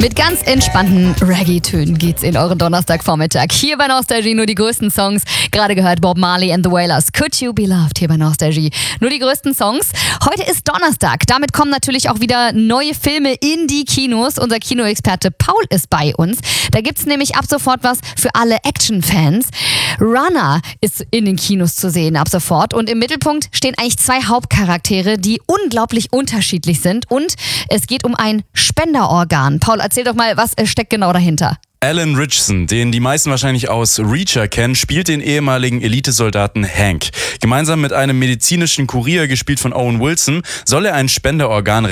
Mit ganz entspannten Reggae-Tönen geht's in euren Donnerstagvormittag. Hier bei Nostalgie nur die größten Songs. Gerade gehört Bob Marley and the Wailers. Could You Be Loved hier bei Nostalgie. Nur die größten Songs. Heute ist Donnerstag. Damit kommen natürlich auch wieder neue Filme in die Kinos. Unser Kinoexperte Paul ist bei uns. Da gibt's nämlich ab sofort was für alle Action-Fans. Runner ist in den Kinos zu sehen ab sofort. Und im Mittelpunkt stehen eigentlich zwei Hauptcharaktere, die unglaublich unterschiedlich sind. Und es geht um ein Spenderorgan. Paul, erzähl doch mal, was steckt genau dahinter? Alan Ritchson, den die meisten wahrscheinlich aus Reacher kennen, spielt den ehemaligen Elitesoldaten Hank. Gemeinsam mit einem medizinischen Kurier, gespielt von Owen Wilson, soll er ein Spenderorgan